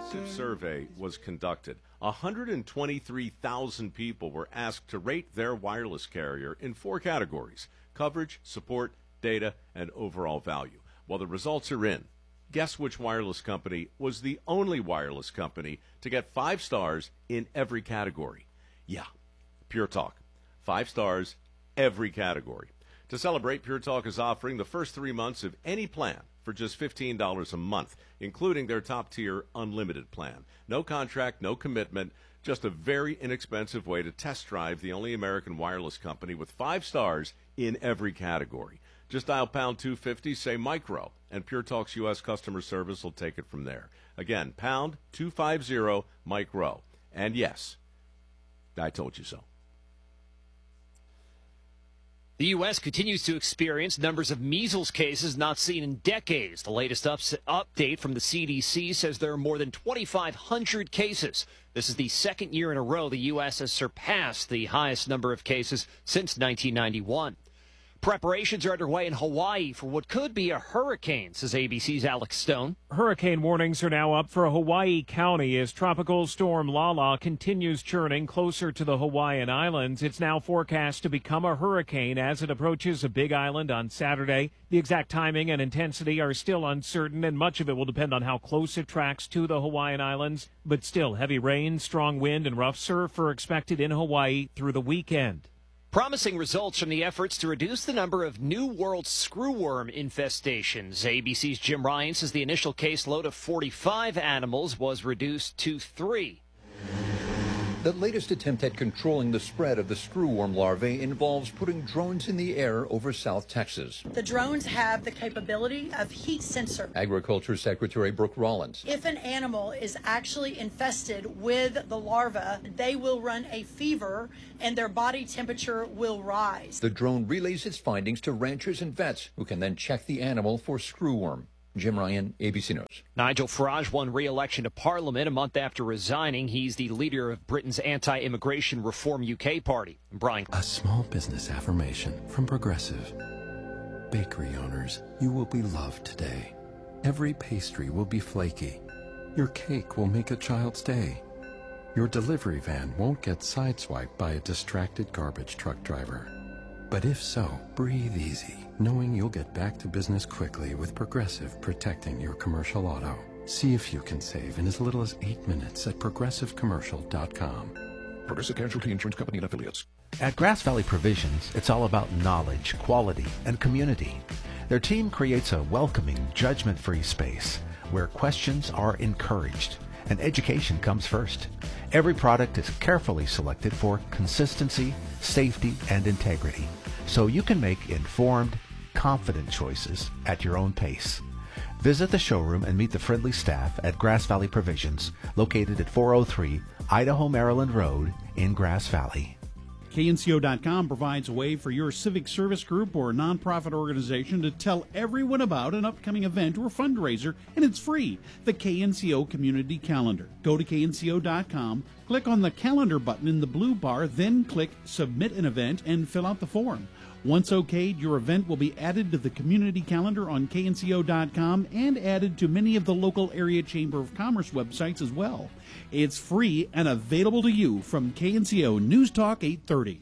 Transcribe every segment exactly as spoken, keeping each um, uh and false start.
extensive survey was conducted. one hundred twenty-three thousand people were asked to rate their wireless carrier in four categories: coverage, support, data, and overall value. Well, the results are in. Guess which wireless company was the only wireless company to get five stars in every category? Yeah, Pure Talk. Five stars, every category. To celebrate, Pure Talk is offering the first three months of any plan for just fifteen dollars a month, including their top-tier unlimited plan. No contract, no commitment, just a very inexpensive way to test drive the only American wireless company with five stars in every category. Just dial pound two fifty, say micro, and Pure Talk's U S customer service will take it from there. Again, pound two fifty, micro. And yes, I told you so. The U S continues to experience numbers of measles cases not seen in decades. The latest ups- update from the C D C says there are more than twenty-five hundred cases. This is the second year in a row the U S has surpassed the highest number of cases since nineteen ninety-one. Preparations are underway in Hawaii for what could be a hurricane, says A B C's Alex Stone. Hurricane warnings are now up for Hawaii County as Tropical Storm Lala continues churning closer to the Hawaiian Islands. It's now forecast to become a hurricane as it approaches a big island on Saturday. The exact timing and intensity are still uncertain, and much of it will depend on how close it tracks to the Hawaiian Islands. But still, heavy rain, strong wind, and rough surf are expected in Hawaii through the weekend. Promising results from the efforts to reduce the number of New World screwworm infestations. A B C's Jim Ryan says the initial caseload of forty-five animals was reduced to three. The latest attempt at controlling the spread of the screwworm larvae involves putting drones in the air over South Texas. The drones have the capability of heat sensor. Agriculture Secretary Brooke Rollins. If an animal is actually infested with the larva, they will run a fever and their body temperature will rise. The drone relays its findings to ranchers and vets who can then check the animal for screwworm. Jim Ryan, A B C News. Nigel Farage won re-election to Parliament a month after resigning. He's the leader of Britain's anti-immigration Reform U K party. Brian. A small business affirmation from Progressive. Bakery owners, you will be loved today. Every pastry will be flaky. Your cake will make a child's day. Your delivery van won't get sideswiped by a distracted garbage truck driver. But if so, breathe easy, knowing you'll get back to business quickly with Progressive protecting your commercial auto. See if you can save in as little as eight minutes at progressive commercial dot com. Progressive Casualty Insurance Company and Affiliates. At Grass Valley Provisions, it's all about knowledge, quality, and community. Their team creates a welcoming, judgment-free space where questions are encouraged and education comes first. Every product is carefully selected for consistency, safety, and integrity, so you can make informed, confident choices at your own pace. Visit the showroom and meet the friendly staff at Grass Valley Provisions, located at four oh three Idaho Maryland Road in Grass Valley. K N C O dot com provides a way for your civic service group or nonprofit organization to tell everyone about an upcoming event or fundraiser, and it's free. The K N C O Community Calendar. Go to K N C O dot com, click on the calendar button in the blue bar, then click Submit an Event and fill out the form. Once okayed, your event will be added to the community calendar on K N C O dot com and added to many of the local area Chamber of Commerce websites as well. It's free and available to you from K N C O News Talk eight thirty.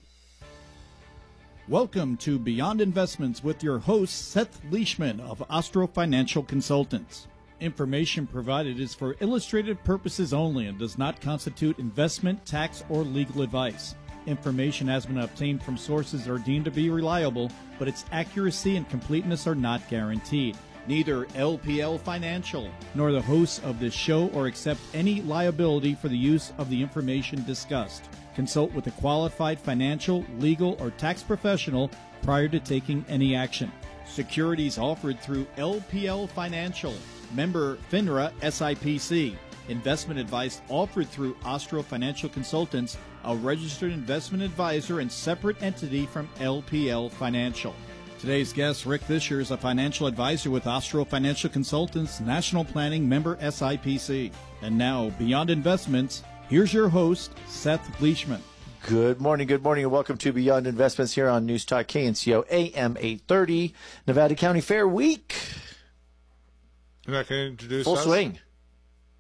Welcome to Beyond Investments with your host, Seth Leishman of Ostro Financial Consultants. Information provided is for illustrative purposes only and does not constitute investment, tax, or legal advice. Information has been obtained from sources that are deemed to be reliable, but its accuracy and completeness are not guaranteed. Neither L P L Financial nor the hosts of this show or accept any liability for the use of the information discussed. Consult with a qualified financial, legal, or tax professional prior to taking any action. Securities offered through L P L Financial, member FINRA S I P C. Investment advice offered through Ostro Financial Consultants, a registered investment advisor and separate entity from L P L Financial. Today's guest, Rick Fisher, is a financial advisor with Ostro Financial Consultants, National Planning, member S I P C. And now, Beyond Investments, here's your host, Seth Leishman. Good morning, good morning, and welcome to Beyond Investments here on News Talk K N C O A M eight thirty, Nevada County Fair Week. You're not going to introduce Full us? swing.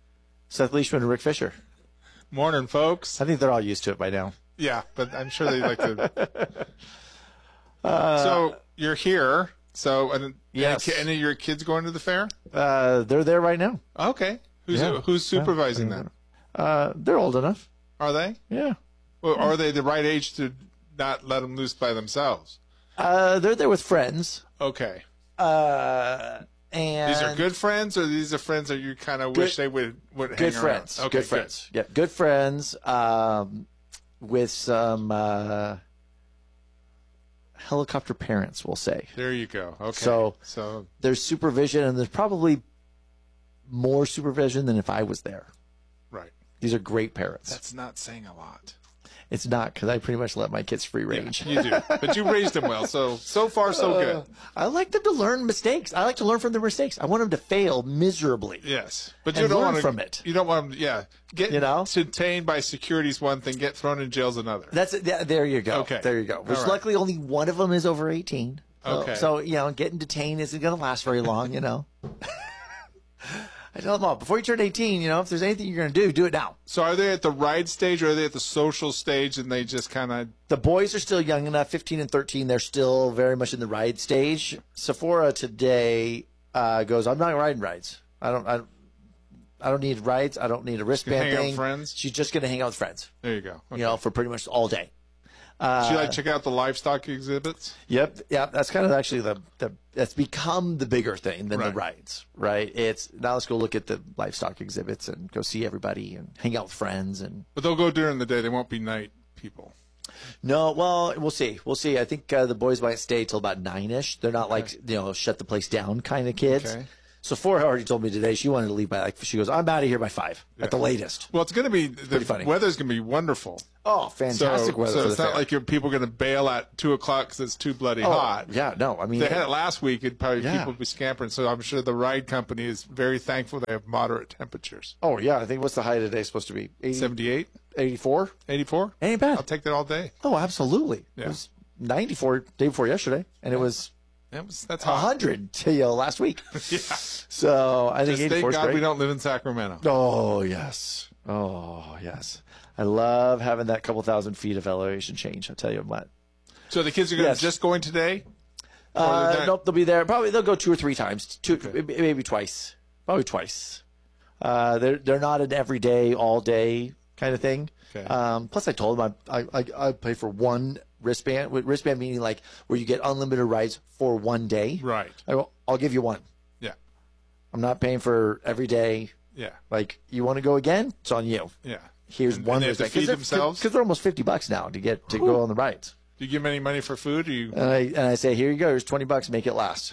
Seth Leishman and Rick Fisher. Morning, folks. I think they're all used to it by now. Yeah, but I'm sure they like to. uh, so you're here. So and yes. any, any of your kids going to the fair? Uh, they're there right now. Okay. Who's yeah. who's supervising yeah. them? Uh, they're old enough. Are they? Yeah. Well, are they the right age to not let them loose by themselves? Uh, they're there with friends. Okay. Uh, and these are good friends, or these are friends that you kind of wish they would would hang good around? friends. Okay, good friends. Good. Yeah, good friends. Um, with some uh, helicopter parents, we'll say. There you go. Okay. So, so there's supervision, and there's probably more supervision than if I was there. Right. These are great parents. That's not saying a lot. It's not, because I pretty much let my kids free range. Yeah, you do, but you raised them well. So so far, so good. Uh, I like them to learn mistakes. I like to learn from their mistakes. I want them to fail miserably. Yes, but and you don't learn want to, from it. You don't want them. Yeah, get you know detained by security is one thing. Get thrown in jail is another. That's it. Yeah, there you go. Okay, there you go. Which right. luckily only one of them is over eighteen. So, okay, so you know, getting detained isn't going to last very long. You know. I tell them all, before you turn eighteen, you know, if there's anything you're going to do, do it now. So are they at the ride stage, or are they at the social stage, and they just kind of... The boys are still young enough, fifteen and thirteen. They're still very much in the ride stage. Sephora today uh, goes, I'm not riding rides. I don't I, I don't need rides. I don't need a wristband hang out thing. with friends? She's just going to hang out with friends. There you go. Okay. You know, for pretty much all day. Uh, Should I check out the livestock exhibits? Yep, yeah, that's kind of actually the, the that's become the bigger thing than right. the rides, right? It's now let's go look at the livestock exhibits and go see everybody and hang out with friends and. But they'll go during the day. They won't be night people. No, well, we'll see. We'll see. I think uh, the boys might stay till about nine ish. They're not okay. like you know shut the place down kind of kids. Okay. Sephora already told me today she wanted to leave by like she goes I'm out of here by five yeah. at the latest. Well, it's going to be the funny. Weather's going to be wonderful. Oh, fantastic so, weather! So for it's the not fair. like you're, people are going to bail at two o'clock because it's too bloody oh, hot. Yeah, no, I mean if they had it last week. It'd probably yeah. people would be scampering. So I'm sure the ride company is very thankful they have moderate temperatures. Oh yeah, I think what's the high today supposed to be? eighty, seventy-eight, eighty-four, eighty-four. Ain't bad. I'll take that all day. Oh, absolutely. Yeah. It was ninety-four day before yesterday, and yeah. it was. That was, that's one hundred to, you know, last week. yeah. So I think Just thank God we don't live in Sacramento. Oh, yes. Oh, yes. I love having that couple thousand feet of elevation change. I'll tell you what. So the kids are gonna yes. just going today? Uh, nope, they'll be there. Probably they'll go two or three times. Two, okay. Maybe twice. Probably twice. Uh, they're, they're not an everyday, all day kind of thing. Okay. Um, plus, I told them I, I, I pay for one wristband. With wristband meaning like where you get unlimited rides for one day. Right. I go, I'll give you one. Yeah. I'm not paying for every day. Yeah. Like you want to go again? It's on you. Yeah. Here's and, one. And they have to feed themselves because they're almost fifty bucks now to get to Ooh. go on the rides. Do you give them any money for food? Or you? And I and I say, here you go. Here's twenty bucks. Make it last.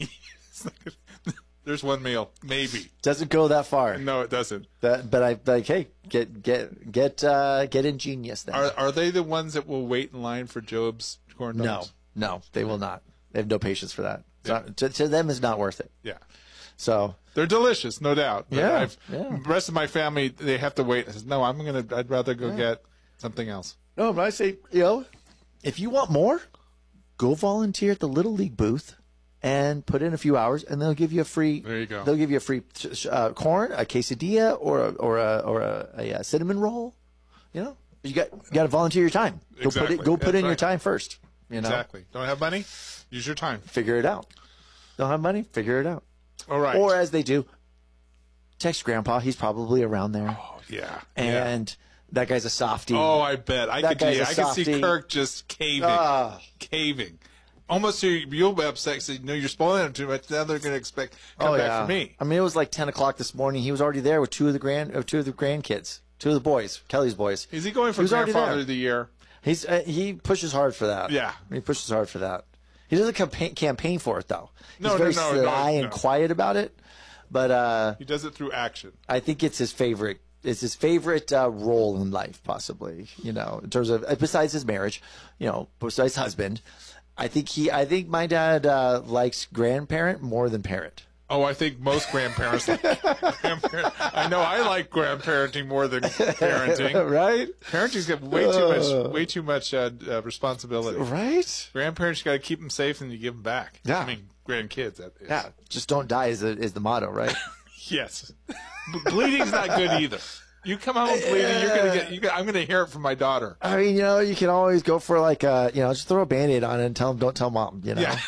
There's one meal, maybe. Doesn't go that far. No, it doesn't. That, but I like, hey, get get get uh, get ingenious then. Are are they the ones that will wait in line for Job's corn dogs? No, no, they will not. They have no patience for that. Yeah. Not, to, to them, it's not worth it. Yeah. So they're delicious, no doubt. But yeah, I've, yeah. The rest of my family, they have to wait. I said, no, I'm gonna. I'd rather go yeah. get something else. No, but I say, you know, if you want more, go volunteer at the Little League booth. And put in a few hours, and they'll give you a free. There you go. They'll give you a free uh, corn, a quesadilla, or a, or a or a, a, a cinnamon roll. You know, you got you got to volunteer your time. Go exactly. put it, go put That's in right. your time first. You know? Exactly. Don't have money? Use your time. Figure it out. Don't have money? Figure it out. All right. Or as they do, text Grandpa. He's probably around there. Oh yeah. And yeah. that guy's a softie. Oh, I bet. I that could. Yeah, I could see softie. Kirk just caving, uh, caving. Almost you'll be upset because you know you're spoiling them too much. Now they're going to expect come oh, back yeah. for me. I mean, it was like ten o'clock this morning. He was already there with two of the grand, uh, two of the grandkids, two of the boys, Kelly's boys. Is he going for he grandfather of the year? He's uh, he pushes hard for that. Yeah, he pushes hard for that. He doesn't campaign, campaign for it though. He's no, very no, no, sly no, and no. quiet about it. But uh, he does it through action. I think it's his favorite. It's his favorite uh, role in life, possibly. You know, in terms of besides his marriage, you know, besides husband. I think he. I think my dad uh, likes grandparent more than parent. Oh, I think most grandparents like grandparent. I know I like grandparenting more than parenting. Right? Parenting's got way too much, way too much uh, uh, responsibility. Right? Grandparents got to keep them safe and you give them back. Yeah. I mean, grandkids. That is. Yeah. Just don't die is the, is the motto, right? Yes. Bleeding's not good either. You come home bleeding, you're gonna get. You're gonna, I'm gonna hear it from my daughter. I mean, you know, you can always go for like, uh, you know, just throw a Band-Aid on it and tell them, don't tell mom. You know. Yeah.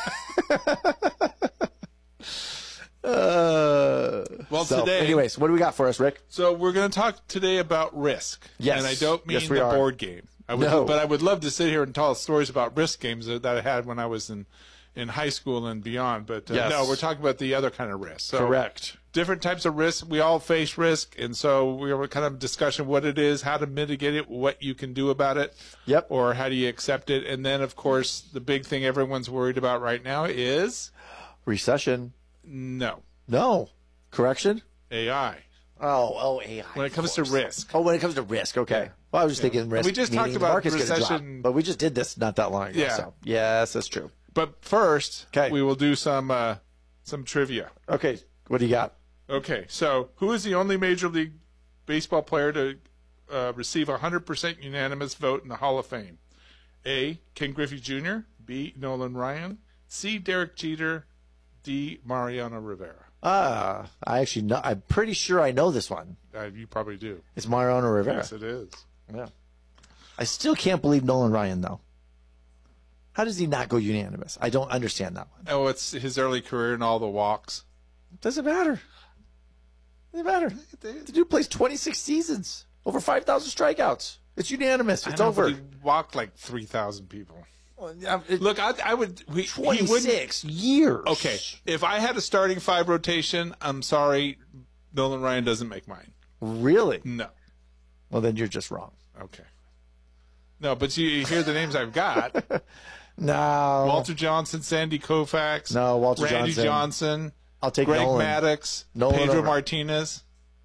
uh, well, so, today. Anyways, what do we got for us, Rick? So we're going to talk today about Risk. Yes. And I don't mean Yes, we the are. board game. I would, No. But I would love to sit here and tell stories about Risk games that I had when I was in, in high school and beyond. But uh, Yes. no, we're talking about the other kind of risk. So, Correct. Different types of risk. We all face risk, and so we were kind of discussing what it is, how to mitigate it, what you can do about it. Yep. Or how do you accept it? And then, of course, the big thing everyone's worried about right now is Recession. no No. Correction? A I. Oh, oh, A I. When it comes to risk. Oh, when it comes to risk, okay. Yeah. Well, I was just Yeah. thinking risk. We just talked meaning the about market's gonna drop, recession. but we just did this not that long ago. Yeah. So. Yes, that's true. But first, Okay. we will do some uh, some trivia. Okay, what do you got? Okay, so who is the only Major League Baseball player to uh, receive a one hundred percent unanimous vote in the Hall of Fame? A. Ken Griffey Junior B. Nolan Ryan C. Derek Jeter D. Mariano Rivera. Ah, I actually know. I'm pretty sure I know this one. Uh, you probably do. It's Mariano Rivera. Yes, it is. Yeah. I still can't believe Nolan Ryan, though. How does he not go unanimous? I don't understand that one. Oh, it's his early career and all the walks. Doesn't matter. Doesn't matter. The dude plays twenty-six seasons, over five thousand strikeouts. It's unanimous. It's I know, over. but he walked like three thousand people. Well, yeah, it- Look, I, I would. We, he wouldn't- twenty-six years. Okay, if I had a starting five rotation, I'm sorry, Nolan Ryan doesn't make mine. Really? No. Well, then you're just wrong. Okay. No, but you, you hear the names I've got: No. Walter Johnson, Sandy Koufax, No, Walter Randy Johnson. Johnson, I'll take Greg Nolan. Maddux, Nolan Pedro over. Martinez.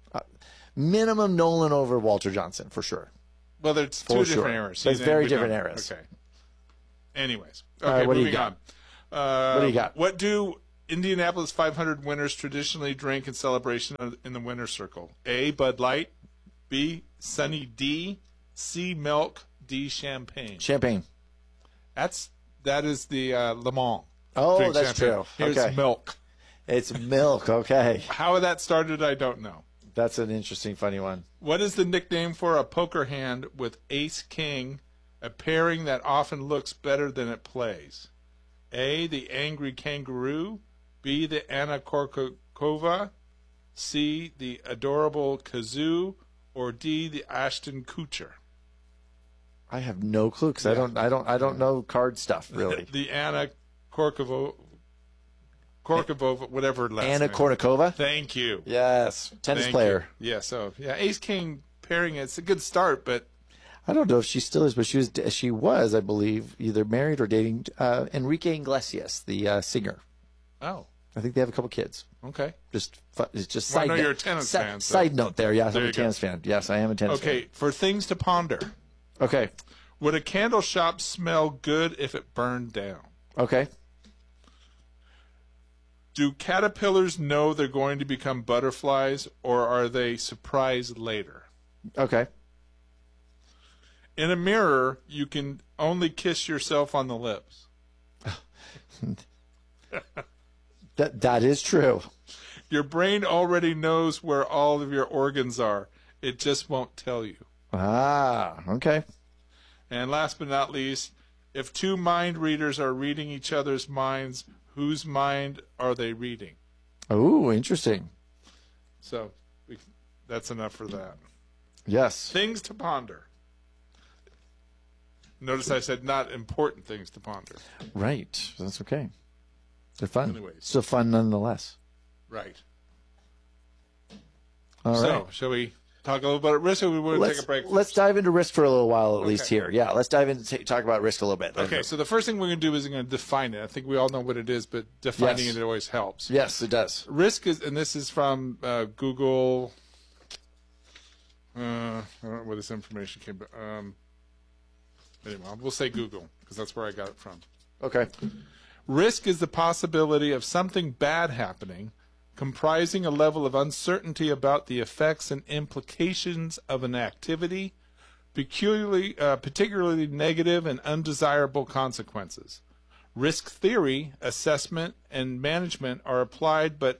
Minimum Nolan over Walter Johnson, for sure. Well, there's For two sure. different eras. That's He's very in different between. eras. Okay. Anyways, All okay, right, what do you moving got? on. Uh, What do you got? What do Indianapolis five hundred winners traditionally drink in celebration of, in the winner's circle? A. Bud Light, B. Sunny D, C. Milk, D. Champagne. Champagne. That's that is the uh, Le Mans. Oh, drink that's champagne. true. Here's Okay. milk. It's milk. Okay. How that started, I don't know. That's an interesting, funny one. What is the nickname for a poker hand with Ace King, a pairing that often looks better than it plays? A. The Angry Kangaroo. B. The Anna Kournikova. C. The Adorable Kazoo. Or D. The Ashton Kutcher. I have no clue because I don't, I don't, I don't know card stuff really. The Anna Kournikova, Kournikova, whatever her last Anna name. Kournikova. Thank you. Yes, tennis Thank player. you. Yeah. So yeah, Ace King pairing. It's a good start, but I don't know if she still is, but she was, she was, I believe, either married or dating uh, Enrique Iglesias, the uh, singer. oh, I think they have a couple kids. okay. Just, fu- it's just Well, I side know note. you're a tennis si- fan, so- Side note there, yes, There I'm a you go. tennis fan. Yes, I am a tennis fan. Okay. For things to ponder. Okay. Would a candle shop smell good if it burned down? Okay. Do caterpillars know they're going to become butterflies, or are they surprised later? Okay. In a mirror, you can only kiss yourself on the lips. That that is true. Your brain already knows where all of your organs are. It just won't tell you. Ah, okay. And last but not least, if two mind readers are reading each other's minds, whose mind are they reading? Ooh, interesting. So we, that's enough for that. Yes. Things to ponder. Notice I said not important things to ponder. Right. That's okay. They're fun. Anyways. Still fun nonetheless. Right. All right. So, shall we talk a little about risk, or we want to let's, take a break? let's dive into risk for a little while, at least Okay. here. Yeah, let's dive into t- talk about risk a little bit. Okay, so the first thing we're going to do is we're going to define it. I think we all know what it is, but defining Yes. it always helps. Yes, it does. Risk is, and this is from uh, Google. Uh, I don't know where this information came from. Um, anyway, we'll say Google because that's where I got it from. Okay. Risk is the possibility of something bad happening, comprising a level of uncertainty about the effects and implications of an activity, peculiarly, uh, particularly negative and undesirable consequences. Risk theory, assessment, and management are applied, but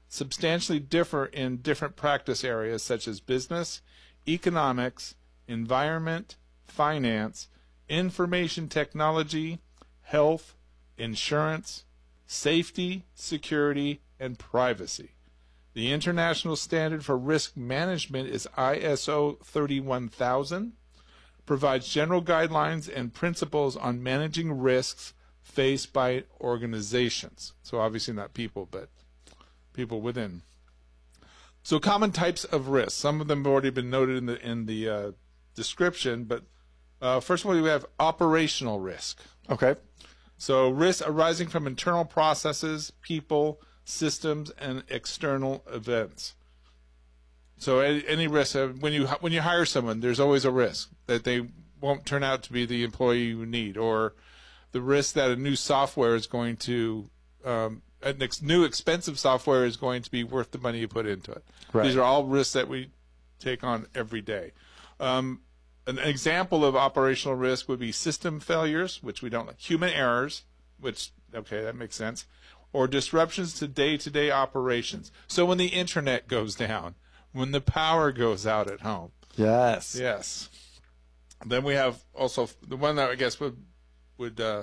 substantially differ in different practice areas such as business, economics, environment, finance, information technology, health, insurance, safety, security, and privacy. The international standard for risk management is I S O thirty-one thousand, provides general guidelines and principles on managing risks faced by organizations. So obviously not people, but people within. So common types of risks. Some of them have already been noted in the in the uh, description, but uh, first of all, we have operational risk. Okay. So risks arising from internal processes, people, systems, and external events. So any, any risk uh, when you when you hire someone, there's always a risk that they won't turn out to be the employee you need, or the risk that a new software is going to um, an ex- new expensive software is going to be worth the money you put into it. Right. These are all risks that we take on every day. Um, an example of operational risk would be system failures, which we don't like, human errors, which, okay, that makes sense, or disruptions to day-to-day operations. So when the internet goes down, when the power goes out at home. Yes. Yes. Then we have also the one that I guess would would uh,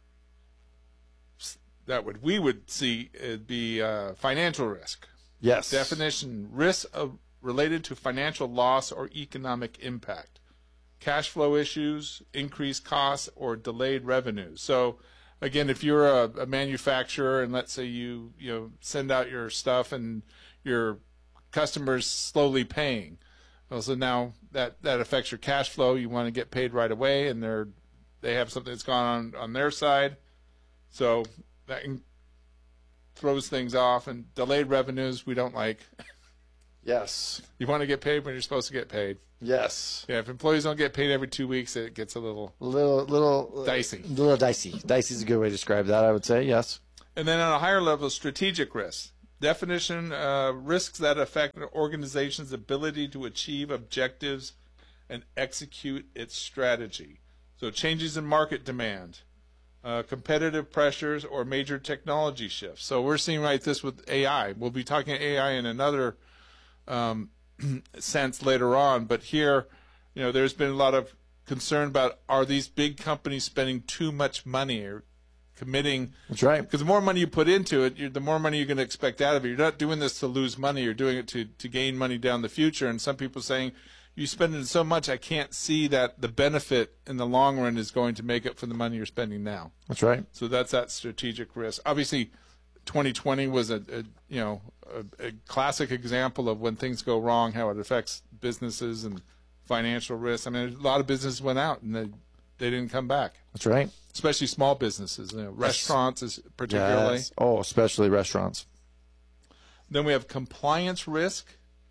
that would we would see it be uh, financial risk. Yes. Definition: risk of, related to financial loss or economic impact, cash flow issues, increased costs, or delayed revenues. So again, if you're a, a manufacturer and let's say you you know send out your stuff and your customers slowly paying, well, so now that that affects your cash flow. You want to get paid right away, and they're they have something that's gone on on their side, so that throws things off. And delayed revenues we don't like. Yes. You want to get paid when you're supposed to get paid. Yes. Yeah. If employees don't get paid every two weeks, it gets a little little little dicey. A little dicey. Dicey is a good way to describe that, I would say. Yes. And then on a higher level, strategic risks. Definition: uh, risks that affect an organization's ability to achieve objectives and execute its strategy. So changes in market demand, uh, competitive pressures, or major technology shifts. So we're seeing right this with A I. We'll be talking A I in another um, sense later on, but here, you know, there's been a lot of concern about, are these big companies spending too much money or committing? That's right. Because the more money you put into it, you're, the more money you're going to expect out of it. You're not doing this to lose money. You're doing it to, to gain money down the future. And some people saying, you spend so much, I can't see that the benefit in the long run is going to make up for the money you're spending now. That's right. So that's that strategic risk. Obviously, twenty twenty was a, a you know a, a classic example of when things go wrong, how it affects businesses and financial risks. I mean, a lot of businesses went out and they they didn't come back. That's right. Especially small businesses, you know, restaurants is particularly. Yes. Oh, especially restaurants. Then we have compliance risk.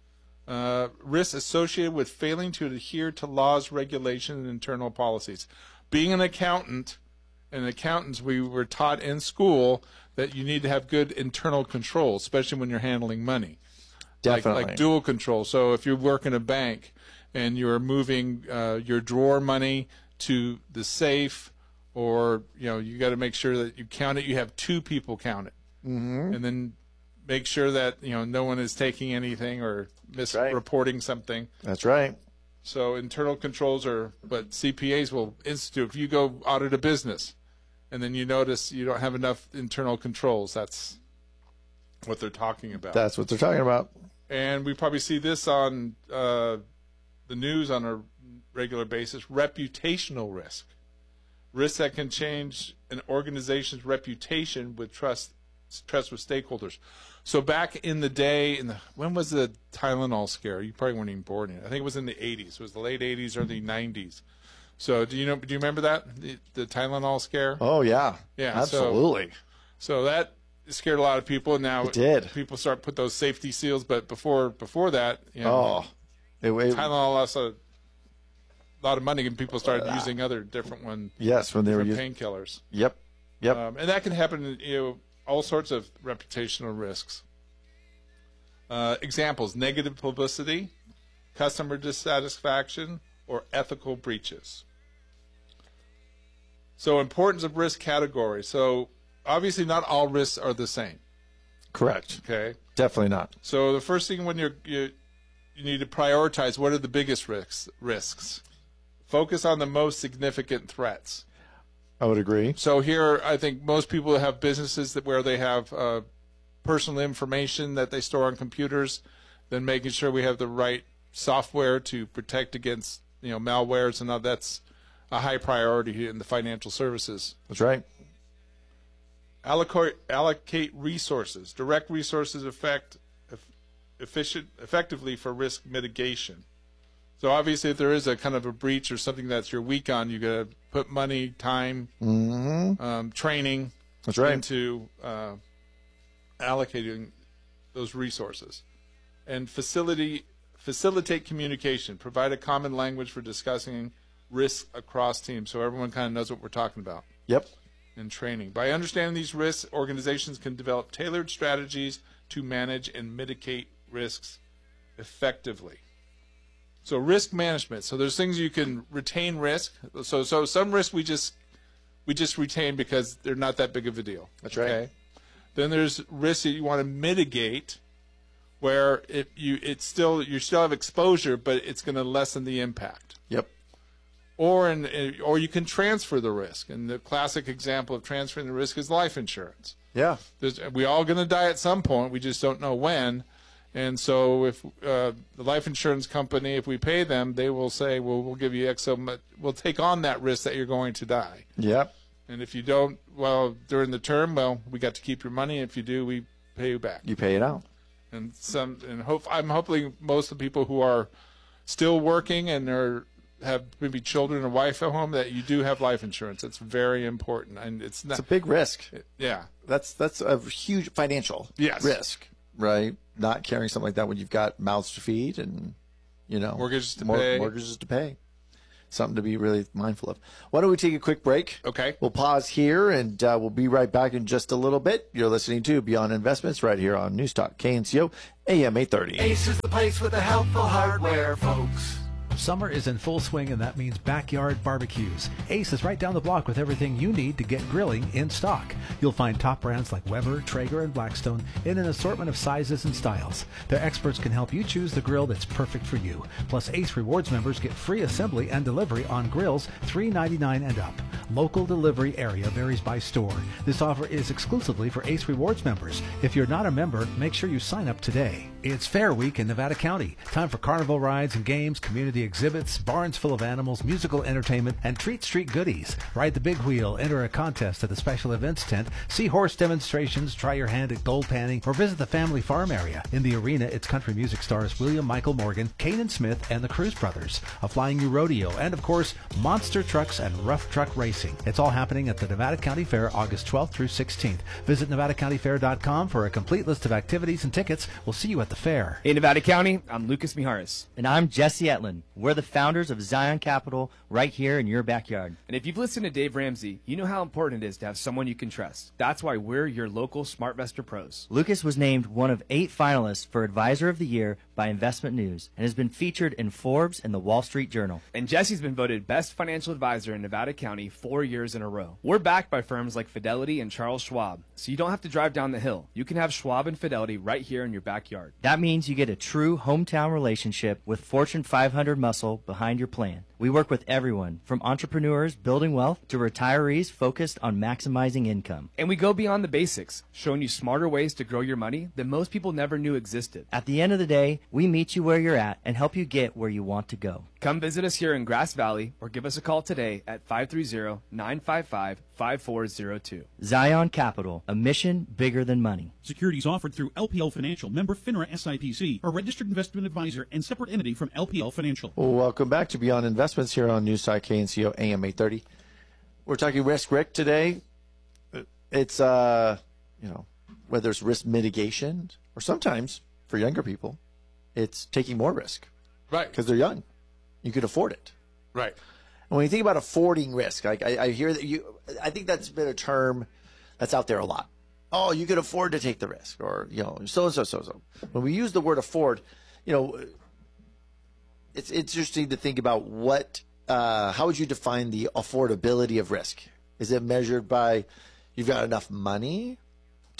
Uh, risks associated with failing to adhere to laws, regulations, and internal policies. Being an accountant, and accountants, we were taught in school that you need to have good internal control, especially when you're handling money. Definitely. Like, like dual control. So if you work in a bank and you're moving uh, your drawer money to the safe, or you know, you got to make sure that you count it. You have two people count it, mm-hmm. and then make sure that you know no one is taking anything or misreporting right. something. That's right. So internal controls are what C P As will institute. If you go audit a business, and then you notice you don't have enough internal controls, that's what they're talking about. That's what they're talking about. And we probably see this on uh, the news on a regular basis. Reputational risk. Risks that can change an organization's reputation with trust trust with stakeholders. So back in the day, in the when was the Tylenol scare? You probably weren't even born yet. I think it was in the eighties. It was the late eighties or the nineties. So do you know? Do you remember that the, the Tylenol scare? Oh yeah, yeah, absolutely. So, so that scared a lot of people. Now it did. People start put those safety seals, but before before that, you know, oh, it, it, Tylenol lost a lot of money, and people started uh, using other different ones. Yes, when they were using painkillers. Yep, yep. Um, and that can happen. You know, all sorts of reputational risks. Uh, examples: negative publicity, customer dissatisfaction, or ethical breaches. So importance of risk categories. So obviously not all risks are the same. Correct. Okay. Definitely not. So the first thing when you're you, you need to prioritize what are the biggest risks. Risks. Focus on the most significant threats. I would agree. So here, I think most people have businesses that where they have uh, personal information that they store on computers. Then making sure we have the right software to protect against you know malwares and all that's a high priority here in the financial services. That's right. Allocate allocate resources, direct resources effect efficient effectively for risk mitigation. So obviously, if there is a kind of a breach or something that's you're weak on, you got to put money, time, mm-hmm. um, training that's right. into uh, allocating those resources. And facility facilitate communication. Provide a common language for discussing risks across teams, so everyone kind of knows what we're talking about. Yep. And training. By understanding these risks, organizations can develop tailored strategies to manage and mitigate risks effectively. So risk management. So there's things you can retain risk. So so some risk we just we just retain because they're not that big of a deal. That's right. Okay? Then there's risks that you want to mitigate, where it you it's still you still have exposure, but it's going to lessen the impact. Yep. Or in, or you can transfer the risk, and the classic example of transferring the risk is life insurance. Yeah. There's, we all going to die at some point. We just don't know when. And so if uh, the life insurance company, if we pay them, they will say, well, we'll give you X so much. We'll take on that risk that you're going to die. Yep. And if you don't, well, during the term, well, we got to keep your money. If you do, we pay you back. You pay it out. And some, and hope I'm hoping most of the people who are still working and are have maybe children or wife at home that you do have life insurance. It's very important, and it's not. It's a big risk. Yeah. That's that's a huge financial yes. risk, right? Not carrying something like that when you've got mouths to feed and, you know, mortgages to mor- pay. Mortgages to pay. Something to be really mindful of. Why don't we take a quick break? Okay. We'll pause here, and uh, we'll be right back in just a little bit. You're listening to Beyond Investments right here on News Talk K N C O, A M eight thirty. Ace is the place with the helpful hardware, folks. Summer is in full swing, and that means backyard barbecues. Ace is right down the block with everything you need to get grilling in stock. You'll find top brands like Weber, Traeger, and Blackstone in an assortment of sizes and styles. Their experts can help you choose the grill that's perfect for you. Plus, Ace Rewards members get free assembly and delivery on grills three ninety-nine and up. Local delivery area varies by store. This offer is exclusively for Ace Rewards members. If you're not a member, make sure you sign up today. It's Fair Week in Nevada County. Time for carnival rides and games, community exhibits, barns full of animals, musical entertainment, and Treat Street goodies. Ride the big wheel, enter a contest at the special events tent, see horse demonstrations, try your hand at gold panning, or visit the family farm area. In the arena, it's country music stars William Michael Morgan, Kanan Smith, and the Cruz Brothers, a Flying U rodeo, and of course, monster trucks and rough truck racing. It's all happening at the Nevada County Fair August twelfth through sixteenth. Visit nevada county fair dot com for a complete list of activities and tickets. We'll see you at the fair. In Nevada County, I'm Lucas Mijares. And I'm Jesse Etlin. We're the founders of Zion Capital right here in your backyard. And if you've listened to Dave Ramsey, you know how important it is to have someone you can trust. That's why we're your local SmartVestor pros. Lucas was named one of eight finalists for Advisor of the Year by Investment News and has been featured in Forbes and the Wall Street Journal. And Jesse's been voted Best Financial Advisor in Nevada County four years in a row. We're backed by firms like Fidelity and Charles Schwab, so you don't have to drive down the hill. You can have Schwab and Fidelity right here in your backyard. That means you get a true hometown relationship with Fortune five hundred muscle behind your plan. We work with everyone, from entrepreneurs building wealth to retirees focused on maximizing income. And we go beyond the basics, showing you smarter ways to grow your money that most people never knew existed. At the end of the day, we meet you where you're at and help you get where you want to go. Come visit us here in Grass Valley or give us a call today at five three zero, nine five five, five four zero two. Zion Capital, a mission bigger than money. Securities offered through L P L Financial, member FINRA S I P C, a registered investment advisor and separate entity from L P L Financial. Well, welcome back to Beyond Investments here on Newstalk K N C O A M eight thirty. We're talking risk, Rick, today. It's, uh, you know, whether it's risk mitigation or sometimes for younger people, it's taking more risk. Right. Because they're young. You can afford it. Right. And when you think about affording risk, like I, I hear that you, I think that's been a term that's out there a lot. Oh, you can afford to take the risk, or, you know, so and so, so, so. When we use the word afford, you know, it's interesting to think about what, uh, how would you define the affordability of risk? Is it measured by you've got enough money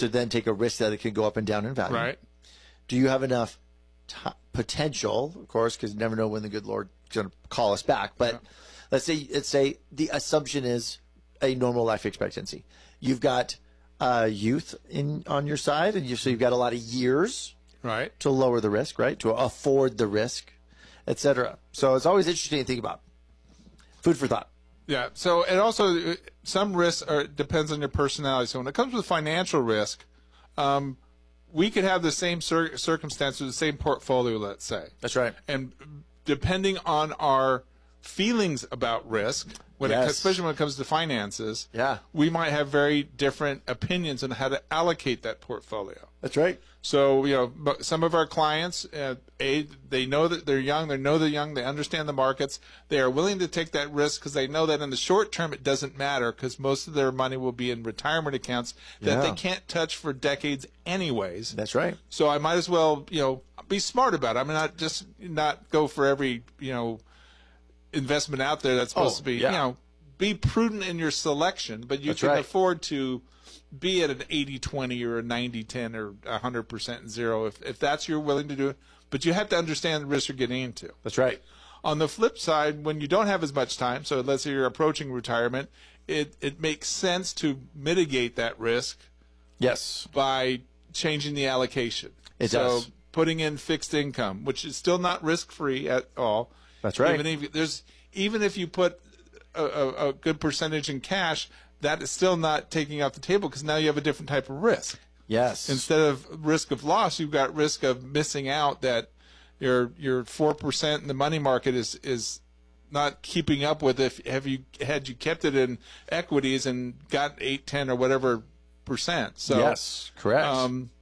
to then take a risk that it can go up and down in value? Right. Do you have enough t- potential, of course, because you never know when the good Lord is going to call us back. But yeah. let's say let's say the assumption is a normal life expectancy. You've got uh, youth in on your side, and you, so you've got a lot of years right. to lower the risk, right, to afford the risk, et cetera. So it's always interesting to think about. Food for thought. Yeah. So and also some risks are depends on your personality. So when it comes with financial risk, um, we could have the same cir- circumstances, the same portfolio, let's say. That's right. And depending on our feelings about risk, when yes. it, especially when it comes to finances, yeah. we might have very different opinions on how to allocate that portfolio. That's right. So, you know, some of our clients, uh, a, they know that they're young, they know they're young, they understand the markets, they are willing to take that risk because they know that in the short term it doesn't matter because most of their money will be in retirement accounts that yeah. they can't touch for decades anyways. That's right. So I might as well, you know, be smart about it. I mean, not just not go for every, you know, investment out there that's supposed oh, to be, yeah. you know, be prudent in your selection, but you that's can right. afford to be at an eighty twenty or a ninety ten or one hundred percent zero if, if that's you're willing to do it. But you have to understand the risk you're getting into. That's right. On the flip side, when you don't have as much time, so let's say you're approaching retirement, it, it makes sense to mitigate that risk yes. by changing the allocation. It so does. Putting in fixed income, which is still not risk-free at all. That's right. Even if, there's, even if you put a, a, a good percentage in cash, that is still not taking off the table because now you have a different type of risk. Yes. Instead of risk of loss, you've got risk of missing out that your your four percent in the money market is is not keeping up with if have you had you kept it in equities and got eight, ten or whatever percent. So yes, correct. Um,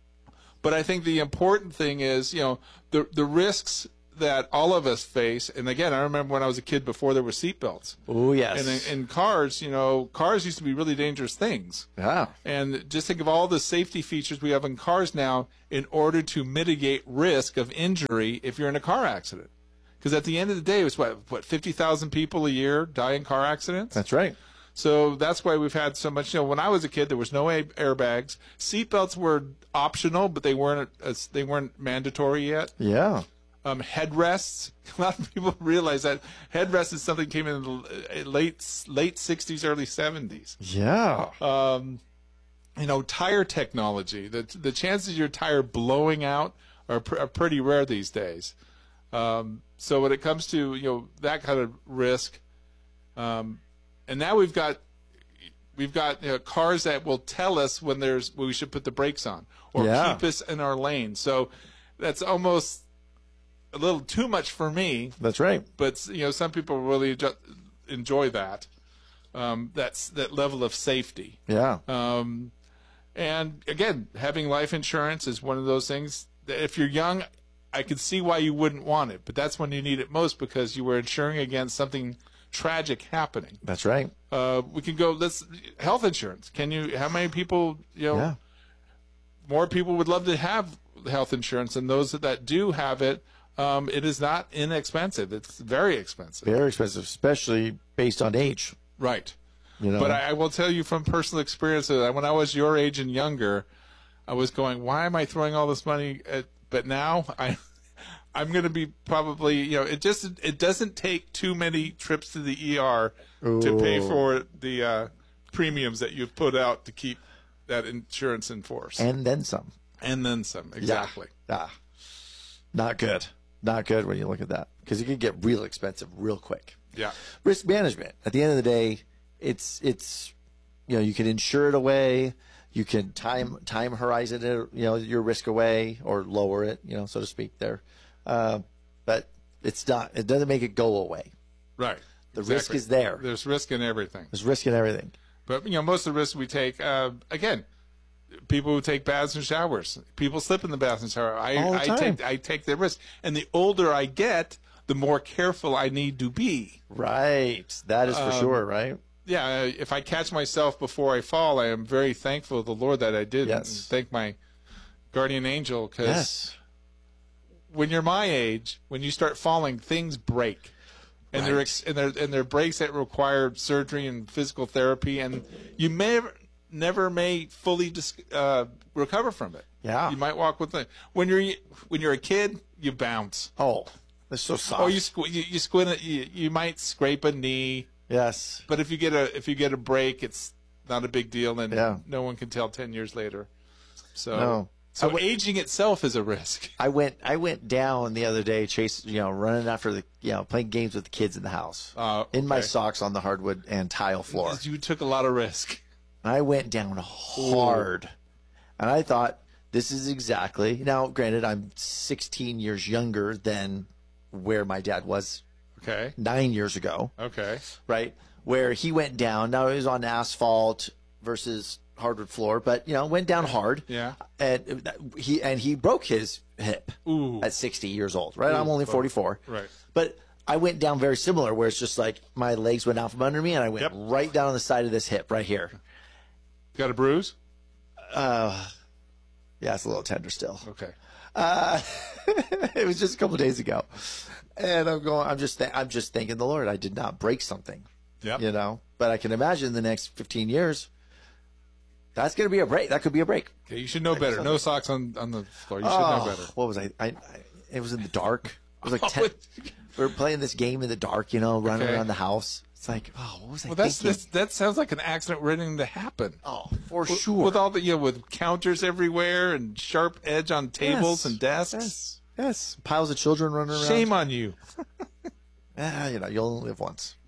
but I think the important thing is, you know, the the risks that all of us face, and again, I remember when I was a kid before there were seatbelts. Oh, yes. And in, in cars, you know, cars used to be really dangerous things. Yeah. And just think of all the safety features we have in cars now in order to mitigate risk of injury if you're in a car accident. Because at the end of the day, it was what, what fifty thousand people a year die in car accidents? That's right. So that's why we've had so much. You know, when I was a kid, there was no airbags. Seatbelts were optional, but they weren't as, they weren't mandatory yet. Yeah. Um, headrests. A lot of people realize that headrests is something that came in the late late sixties, early seventies. Yeah. Um, you know, tire technology. The the chances of your tire blowing out are, pr- are pretty rare these days. Um, so when it comes to you know that kind of risk, um, and now we've got we've got you know, cars that will tell us when there's when we should put the brakes on or yeah. keep us in our lane. So that's almost a little too much for me. That's right. But you know, some people really ju- enjoy that. Um, that's that level of safety. Yeah. Um, and again, having life insurance is one of those things that if you're young, I could see why you wouldn't want it. But that's when you need it most because you were insuring against something tragic happening. That's right. Uh, we can go. Let's health insurance. Can you? How many people? You know, yeah. more people would love to have health insurance, and those that, that do have it. Um, it is not inexpensive. It's very expensive. Very expensive, especially based on age. Right. You know? But I, I will tell you from personal experience that when I was your age and younger, I was going, why am I throwing all this money at, but now I, I'm going to be probably, you know, it just, it doesn't take too many trips to the E R Ooh. to pay for the uh, premiums that you've put out to keep that insurance in force. And then some. And then some, exactly. Yeah. Ah. Not good. Not good when you look at that because it can get real expensive real quick. Yeah. Risk management. At the end of the day, it's it's you know you can insure it away, you can time time horizon it, you know your risk away or lower it, you know so to speak there, uh, but it's not. It doesn't make it go away. Right. The exactly. risk is there. There's risk in everything. There's risk in everything. But you know most of the risks we take, uh, again. People who take baths and showers. People slip in the bath and shower. I, All the I time. take I take the risk. And the older I get, the more careful I need to be. Right. That is for Um, sure, right? Yeah, if I catch myself before I fall, I am very thankful to the Lord that I did. Yes. And thank my guardian angel because Yes. when you're my age, when you start falling, things break. And Right. they're ex- and they're and they're breaks that require surgery and physical therapy and you may never may fully dis- uh, recover from it. Yeah. You might walk with it. When you're when you're a kid, you bounce. Oh, that's so soft. Or you squ- you, you squint it, you, you might scrape a knee. Yes. But if you get a if you get a break, it's not a big deal, and Yeah. no one can tell ten years later. So No. so I w- aging itself is a risk. I went I went down the other day, chase you know, running after the you know, playing games with the kids in the house. Uh, In my okay. socks on the hardwood and tile floor. You took a lot of risk. I went down hard. And I thought, this is exactly now granted I'm sixteen years younger than where my dad was Okay. nine years ago. Okay. Right? Where he went down. Now it was on asphalt versus hardwood floor, but you know, went down hard. Yeah. And he and he broke his hip Ooh. at sixty years old. Right? I'm Ooh, only fuck. forty-four. Right. But I went down very similar, where it's just like my legs went out from under me, and I went Yep. right down on the side of this hip right here. Got a bruise? Uh, yeah, it's a little tender still. Okay. Uh, it was just a couple of days ago, and I'm going. I'm just. Th- I'm just thanking the Lord. I did not break something. Yep. You know, but I can imagine the next fifteen years. That's going to be a break. That could be a break. Okay, you should know better. No socks on, on the floor. You should Oh, know better. What was I? I, I? It was in the dark. It was like Oh, ten. it- We were playing this game in the dark. You know, running Okay. around the house. It's like, oh, what was I Well, that's, thinking? that's that sounds like an accident waiting to happen. Oh, for With- sure. With all the you know, with counters everywhere and sharp edge on tables Yes. and desks. Yes. Yes. Piles of children running around. Shame on you. Ah, you know, you'll only live once.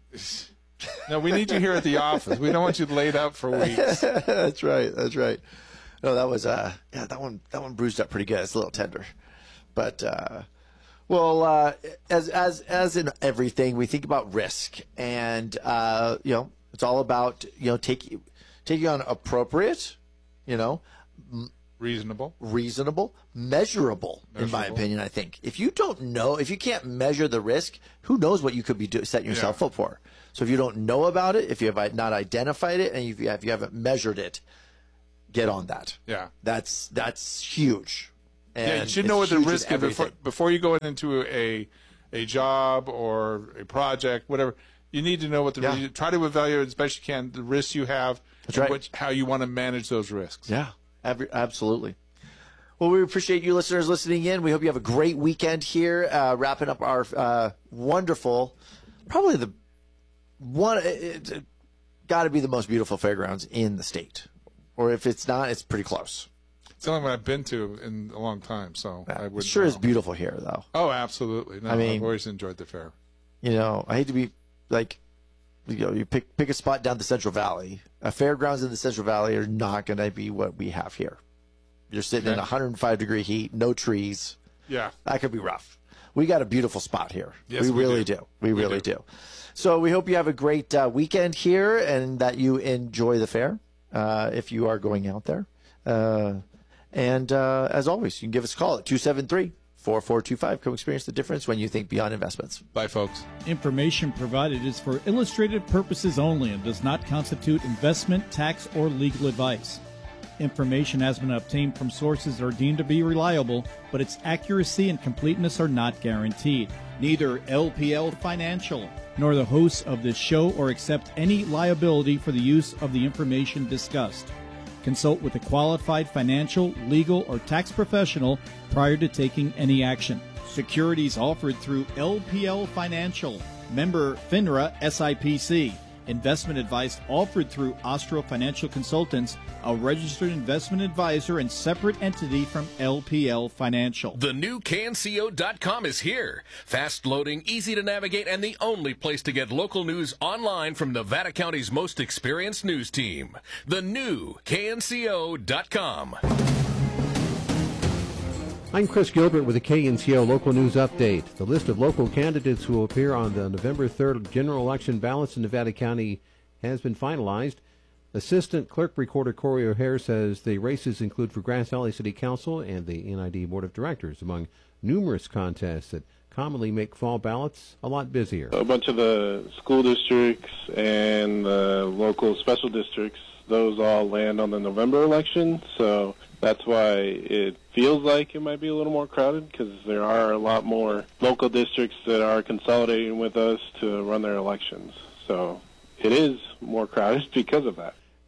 No, we need you here at the office. We don't want you laid up for weeks. That's right. That's right. No, that was uh, yeah, that one that one bruised up pretty good. It's a little tender, but uh, well, uh, as as as in everything, we think about risk, and uh, you know, it's all about you know taking taking on appropriate, you know, Reasonable. reasonable, measurable, in my Measurable. opinion. I think if you don't know, if you can't measure the risk, who knows what you could be do, setting yourself Yeah. up for? So if you don't know about it, if you have not identified it, and if you, have, if you haven't measured it, get on that. Yeah. That's that's huge. And Yeah, you should it's know what the huge in risk is before, everything. before you go into a a job or a project, whatever. You need to know what the Yeah. you try to evaluate as best you can the risks you have, That's and right. what, how you want to manage those risks. Yeah, every, absolutely. Well, we appreciate you listeners listening in. We hope you have a great weekend here, uh, wrapping up our uh, wonderful, probably the one, it, it, got to be the most beautiful fairgrounds in the state. Or if it's not, it's pretty close. It's the only one I've been to in a long time, so I It would. sure is know. beautiful here, though. Oh, absolutely. No, I mean- I've always enjoyed the fair. You know, I hate to be like, you know, you pick pick a spot down the Central Valley. A fairgrounds in the Central Valley are not going to be what we have here. You're sitting in Okay. one hundred five degree heat, no trees. Yeah. That could be rough. We got a beautiful spot here. Yes, we we really do. do. We, We really do. do. So we hope you have a great uh, weekend here and that you enjoy the fair uh, if you are going out there. Uh, and uh, as always, you can give us a call at two seven three, four four two five. Come experience the difference when you think beyond investments. Bye, folks. Information provided is for illustrative purposes only and does not constitute investment, tax, or legal advice. Information has been obtained from sources that are deemed to be reliable, but its accuracy and completeness are not guaranteed. Neither L P L Financial nor the hosts of this show or accept any liability for the use of the information discussed. Consult with a qualified financial, legal, or tax professional prior to taking any action. Securities offered through L P L Financial, member FINRA S I P C. Investment advice offered through Ostro Financial Consultants, a registered investment advisor and separate entity from L P L Financial. The new K N C O dot com is here. Fast loading, easy to navigate, and the only place to get local news online from Nevada County's most experienced news team. The new K N C O dot com. I'm Chris Gilbert with the K N C O Local News Update. The list of local candidates who will appear on the November third general election ballots in Nevada County has been finalized. Assistant Clerk Recorder Corey O'Hare says the races include for Grass Valley City Council and the N I D Board of Directors, among numerous contests that commonly make fall ballots a lot busier. A bunch of the school districts and the local special districts, those all land on the November election, so that's why it feels like it might be a little more crowded, because there are a lot more local districts that are consolidating with us to run their elections. So it is more crowded because of that.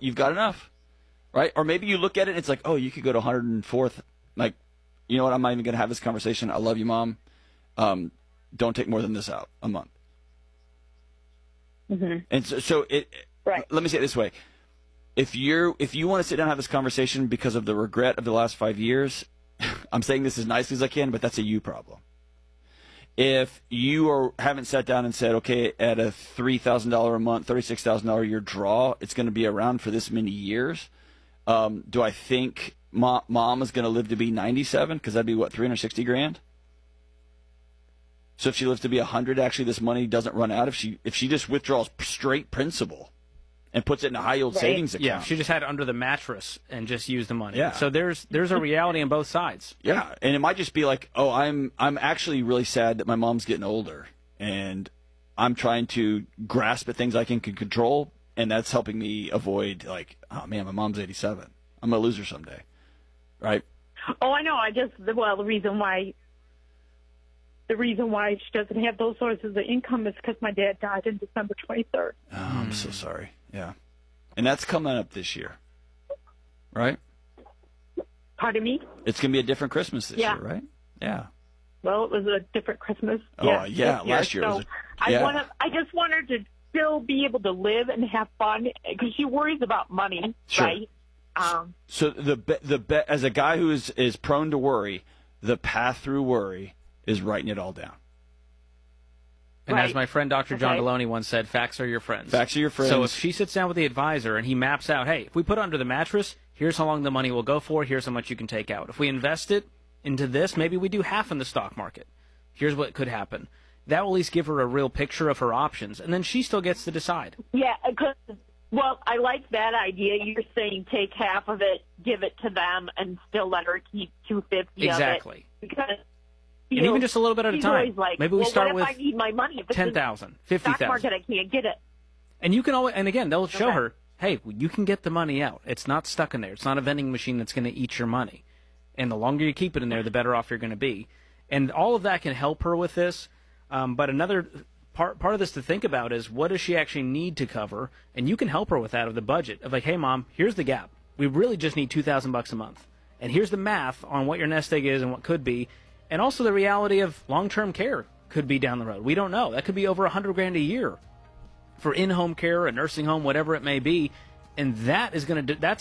what? You've got enough, right? Or maybe you look at it and it's like, oh, you could go to one hundred fourth. Like, you know what? I'm not even going to have this conversation. I love you, Mom. Um, don't take more than this out a month. Mm-hmm. And so, so it. Right. Let me say it this way: if you're if you want to sit down and have this conversation because of the regret of the last five years, I'm saying this as nicely as I can, but that's a you problem. If you are haven't sat down and said, okay, at a three thousand dollars a month, thirty-six thousand dollars a year draw, it's going to be around for this many years. Um, do I think mom, mom is going to live to be ninety-seven? Because that'd be, what, three hundred sixty grand? So if she lives to be one hundred, actually this money doesn't run out. If she if she just withdraws straight principal and puts it in a high-yield Right. savings account. Yeah, if she just had it under the mattress and just used the money. Yeah. So there's there's a reality on both sides. Yeah, and it might just be like, oh, I'm I'm actually really sad that my mom's getting older, and I'm trying to grasp at things I can, can control, and that's helping me avoid, like, oh, man, my mom's eighty-seven. I'm going to lose her someday, right? Oh, I know. I just, well, the reason why, the reason why she doesn't have those sources of income is because my dad died in December twenty-third. Oh, I'm so sorry. Yeah. And that's coming up this year, right? Pardon me? It's going to be a different Christmas this Yeah. year, right? Yeah. Well, it was a different Christmas. Oh, yeah, yeah, this year. last year So was a- yeah. I want to. I just want her to still be able to live and have fun because she worries about money, Sure. right? Um, So the be- the be- as a guy who is, is prone to worry, the path through worry is writing it all down. And Right. as my friend Doctor John Okay. Deloney once said, facts are your friends. Facts are your friends. So if she sits down with the advisor and he maps out, hey, if we put it under the mattress, here's how long the money will go for, here's how much you can take out. If we invest it into this, maybe we do half in the stock market. Here's what could happen. That will at least give her a real picture of her options, and then she still gets to decide. yeah, because well, I like that idea. You're saying take half of it, give it to them, and still let her keep two fifty Exactly. of it because. And you know, even just a little bit at a she's time. always like, Maybe we well, start what with if I need my money? If it's in ten thousand, the fifty stock thousand. market, I can't get it. And you can always, and again, they'll show Okay. her, hey, you can get the money out. It's not stuck in there. It's not a vending machine that's going to eat your money. And the longer you keep it in there, the better off you're going to be. And all of that can help her with this. Um, but another part part of this to think about is what does she actually need to cover? And you can help her with that of the budget of like, hey, mom, here's the gap. We really just need two thousand bucks a month. And here's the math on what your nest egg is and what could be. And also the reality of long-term care could be down the road. We don't know. That could be over a hundred grand a year for in-home care, a nursing home, whatever it may be. And that is going to, that's